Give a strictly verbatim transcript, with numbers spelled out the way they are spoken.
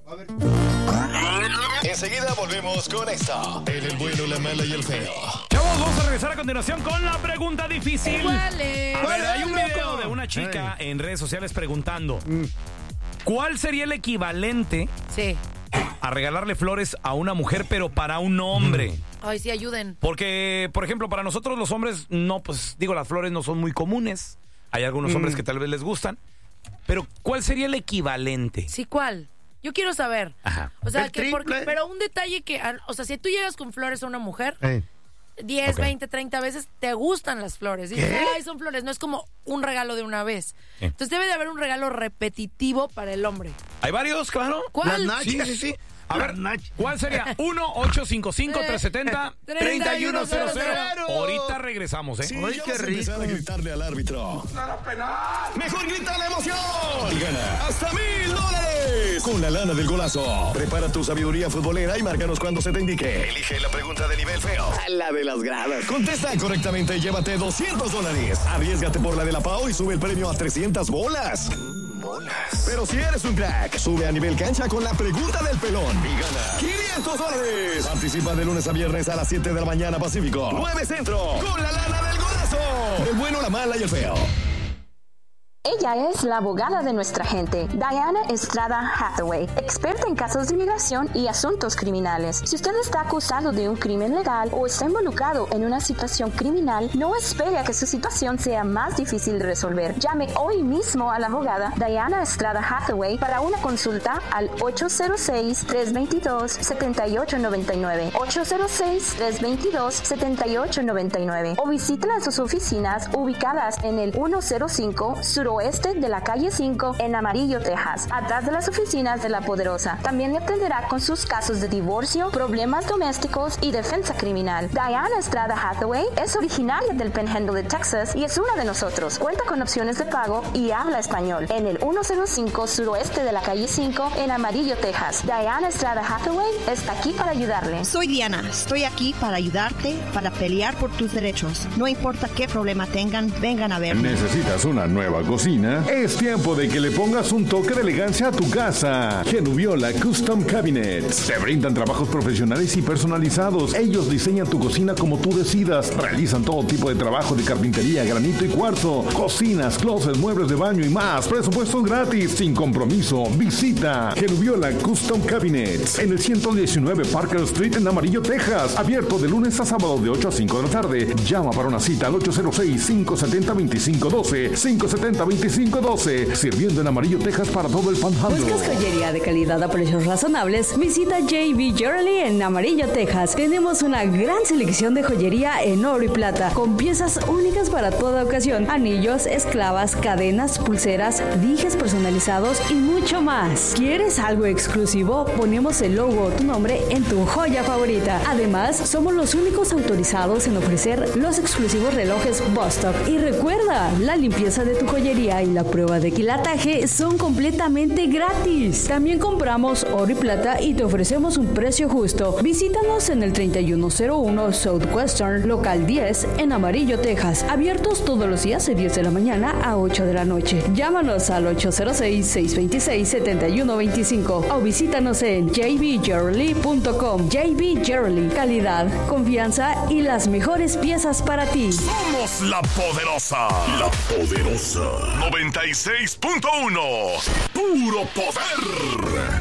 A ver. Enseguida volvemos con esta. En el bueno, la mala y el feo. Chavos, vamos a regresar a continuación con la pregunta difícil. ¿Cuál es? A ver, hay un video de una chica Ay. en redes sociales preguntando mm. ¿cuál sería el equivalente sí. a regalarle flores a una mujer, pero para un hombre? Ay, sí, ayuden. Porque, por ejemplo, para nosotros los hombres, no, pues, digo, las flores no son muy comunes. Hay algunos mm. hombres que tal vez les gustan. Pero, ¿cuál sería el equivalente? Sí, ¿cuál? Yo quiero saber. Ajá. O sea, que porque, pero un detalle que, o sea, si tú llegas con flores a una mujer, hey. diez, okay. veinte, treinta veces, te gustan las flores. Dices, ¿Qué? ay, son flores. No es como un regalo de una vez. ¿Qué? Entonces debe de haber un regalo repetitivo para el hombre. ¿Hay varios, claro? ¿Cuál? Las Sí, sí, sí. A ver, ¿cuál sería? uno ocho cinco cinco, tres siete cero, tres uno cero cero. Ahorita regresamos, ¿eh? Sí, Ay, ya qué vas a empezar rico. a gritarle al árbitro. ¡Nada penal! ¡Mejor grita la emoción! Y gana hasta mil dólares con la lana del golazo. Prepara tu sabiduría futbolera y márcanos cuando se te indique. Elige la pregunta de nivel feo. A la de las gradas. Contesta correctamente y llévate doscientos dólares. Arriésgate por la de la Pau y sube el premio a trescientas bolas. Bolas. Pero si eres un crack, sube a nivel cancha con la pregunta del pelón y gana quinientos dólares. Participa de lunes a viernes a las siete de la mañana Pacífico, nueve Centro, con la lana del golazo. El bueno, la mala y el feo. Ella es la abogada de nuestra gente, Diana Estrada Hathaway, experta en casos de inmigración y asuntos criminales. Si usted está acusado de un crimen legal o está involucrado en una situación criminal, no espere a que su situación sea más difícil de resolver. Llame hoy mismo a la abogada Diana Estrada Hathaway para una consulta al ocho cero seis, tres dos dos, siete ocho nueve nueve, ocho cero seis, tres dos dos, siete ocho nueve nueve o visítela en sus oficinas ubicadas en el ciento cinco Suroeste de la calle cinco en Amarillo, Texas, atrás de las oficinas de La Poderosa. También le atenderá con sus casos de divorcio, problemas domésticos y defensa criminal. Diana Estrada Hathaway es originaria del Panhandle de Texas y es una de nosotros. Cuenta con opciones de pago y habla español en el ciento cinco Suroeste de la calle cinco en Amarillo, Texas. Diana Estrada Hathaway está aquí para ayudarle. Soy Diana, estoy aquí para ayudarte, para pelear por tus derechos. No importa qué problema tengan, vengan a verme. ¿Necesitas una nueva cocina? Es tiempo de que le pongas un toque de elegancia a tu casa. Genuviola Custom Cabinets te brindan trabajos profesionales y personalizados. Ellos diseñan tu cocina como tú decidas. Realizan todo tipo de trabajo de carpintería, granito y cuarzo, cocinas, closets, muebles de baño y más. Presupuestos gratis, sin compromiso. Visita Genuviola Custom Cabinets en el ciento diecinueve Parker Street en Amarillo, Texas. Abierto de lunes a sábado de ocho a cinco de la tarde. Llama para una cita al ocho cero seis, cinco siete cero, dos cinco uno dos, cinco siete cero, dos cinco uno dos, sirviendo en Amarillo, Texas para todo el Panhandle. ¿Buscas joyería de calidad a precios razonables? Visita J B Jewelry en Amarillo, Texas. Tenemos una gran selección de joyería en oro y plata, con piezas únicas para toda ocasión: anillos, esclavas, cadenas, pulseras, dijes personalizados y mucho más. ¿Quieres algo exclusivo? Ponemos el logo o tu nombre en tu joya favorita. Además, somos los únicos autorizados en ofrecer los exclusivos relojes Bostock. Y recuerda, la limpieza de tu joyería y la prueba de quilataje son completamente gratis. También compramos oro y plata y te ofrecemos un precio justo. Visítanos en el treinta y uno cero uno Southwestern, local diez, en Amarillo, Texas. Abiertos todos los días de diez de la mañana a ocho de la noche. Llámanos al ocho cero seis, seis dos seis, siete uno dos cinco o visítanos en j b jewelry punto com. J B Jewelry, calidad, confianza y las mejores piezas para ti. Somos la poderosa. La poderosa. noventa y seis punto uno. Puro poder.